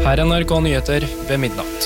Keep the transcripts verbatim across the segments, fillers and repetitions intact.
Her er N R K Nyheter ved midnatt.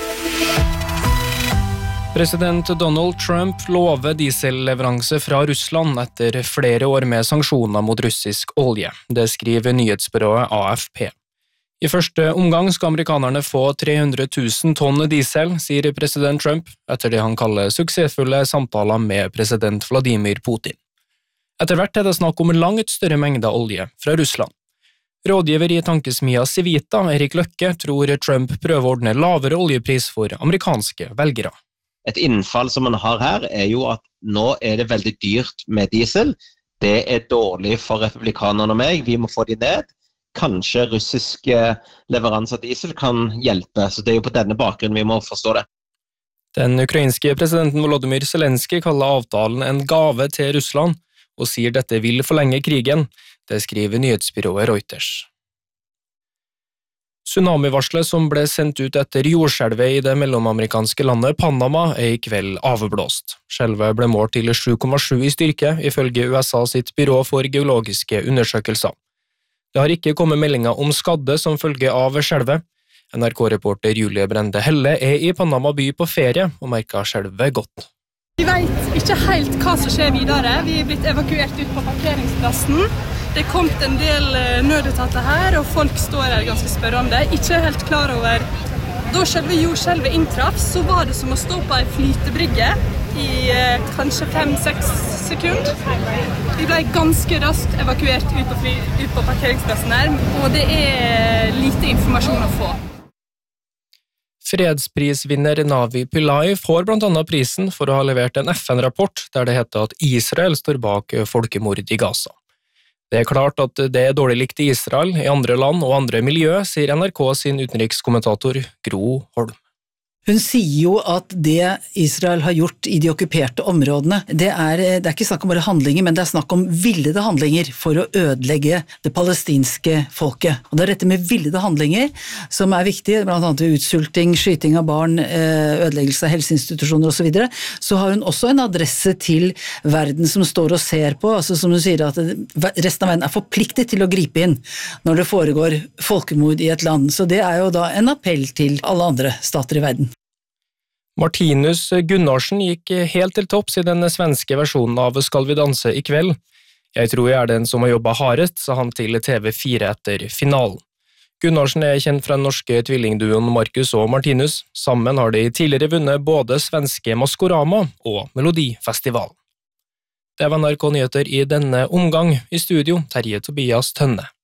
President Donald Trump lover dieselleveranse fra Russland etter flere år med sanksjoner mot russisk olje. Det skriver nyhetsbyrået A F P. I første omgang skal amerikanerne få tre hundre tusen tonn diesel, sier president Trump, etter det han kaller suksessfulle samtaler med president Vladimir Putin. Etter hvert er det snakk om langt større mengder olje fra Russland. Rådgiver i tankesmia Civita, Erik Løkke, tror Trump prøver å ordne lavere oljepris for amerikanske velgere. Et innfall som man har her er jo at nå er det veldig dyrt med diesel. Det er dårlig for republikanerne og meg, vi må få de ned. Kanskje russiske leveranser av diesel kan hjelpe, så det er jo på denne bakgrunnen vi må forstå det. Den ukrainske presidenten Volodymyr Zelenskyj kaller avtalen en gave til Russland, og sier dette vil forlenge krigen. Det skriver nyhetsbyrået Reuters. Tsunamivarslet som ble sendt ut etter jordskjelvet i det mellomamerikanske landet Panama er i kveld avblåst. Skjelvet ble målt til sju komma sju i styrke, ifølge U S A sitt byrå for geologiske undersøkelser. Det har ikke kommet meldinger om skadde som følge av skjelvet. N R K-reporter Julie Brende Helle er i Panama by på ferie og merker skjelvet godt. Vi vet ikke helt hva som skjer videre. Vi er blitt evakuert ut på parkeringsplassen. Det kom en del nødetater her, og folk står her ganske spørrende. Ikke helt klar over. Da selve jordskjelvet inntraff, så var det som å stå på en flytebrygge i eh, kanskje fem-seks sekunder. Vi ble ganske raskt evakuert ut på, fly, ut på parkeringsplassen her, og det er lite informasjon å få. Fredsprisvinner Navi Pillay får blant annet prisen for å ha levert en F N-rapport der det heter at Israel står bak folkemord i Gaza. Det er klart at det er dårlig likt i Israel, i andre land og andre miljø, sier N R K sin utenrikskommentator Gro Holm. Hun sier jo at det Israel har gjort i de okkuperte områdene, det er, det er ikke snakk om bare handlinger, men det er snakk om villede handlinger for å ødelegge det palestinske folket. Og det er dette med villede handlinger som er viktig, blant annet utsulting, skyting av barn, ødeleggelse av helseinstitusjoner og så videre. Så har hun også en adresse til verden som står og ser på, altså som hun sier at resten av verden er forpliktet til å gripe inn når det foregår folkemord i et land. Så det er jo da en appell til alle andre stater i verden. Martinus Gunnarsen gikk helt til topps i den svenske versjonen av Skal vi danse i kveld. Jeg tror jeg er den som har jobbet hardest, sa han til T V fire etter finalen. Gunnarsen er kjent fra den norske tvillingduoen Markus og Martinus. Sammen har de tidligere vunnet både svenske Maskorama og Melodifestival. Det var N R K Nyheter i denne omgang. I studio, Terje Tobias Tønne.